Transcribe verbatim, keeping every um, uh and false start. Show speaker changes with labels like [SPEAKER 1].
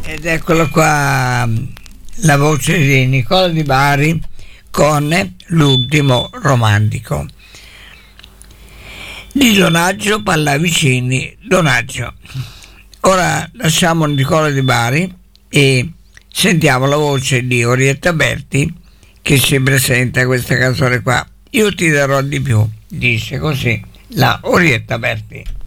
[SPEAKER 1] ed eccola qua la voce di Nicola Di Bari con L'ultimo romantico di Donaggio Pallavicini. Donaggio. Ora lasciamo Nicola Di Bari e sentiamo la voce di Orietta Berti che si presenta questa canzone qua. Io ti darò di più, dice così la Orietta Berti.